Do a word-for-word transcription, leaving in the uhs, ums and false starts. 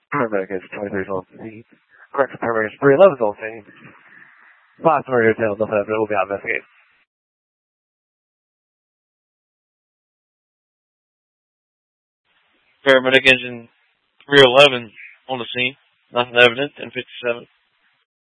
Paramedic is twenty-three is on scene. Correct, paramedic is three eleven is on scene. Five murder details, nothing else, it will be out investigated. Paramedic engine three eleven on the scene. Nothing evident in fifty-seven.